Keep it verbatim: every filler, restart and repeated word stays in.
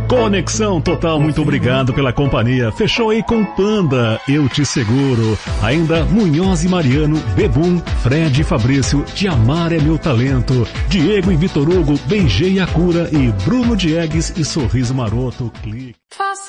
Conexão Total, muito obrigado pela companhia. Fechou aí com Panda, Eu Te Seguro. Ainda Munhoz e Mariano, Bebum, Fred e Fabrício, De Amar é Meu Talento. Diego e Vitor Hugo, Beijei a Cura. E Bruno Diegues e Sorriso Maroto, Clique.